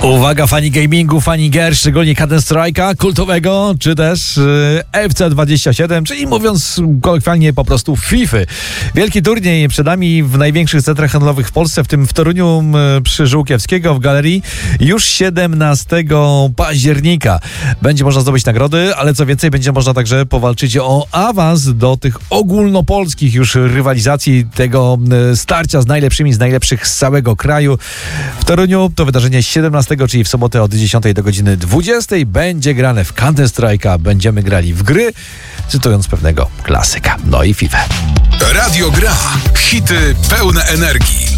Uwaga, fani gamingu, fani gier, szczególnie Counter-Strike'a kultowego, czy też FC27, czyli mówiąc kolokwialnie po prostu FIFA. Wielki turniej przed nami w największych centrach handlowych w Polsce, w tym w Toruniu przy Żółkiewskiego w galerii już 17 października. Będzie można zdobyć nagrody, ale co więcej, będzie można także powalczyć o awans do tych ogólnopolskich już rywalizacji, tego starcia z najlepszymi, z najlepszych z całego kraju. W Toruniu to wydarzenie 17, czyli w sobotę od 10 do godziny 20 będzie grane w Counter-Strike'a. Będziemy grali w gry, cytując pewnego klasyka. No i FIFA. Radio Gra. Hity pełne energii.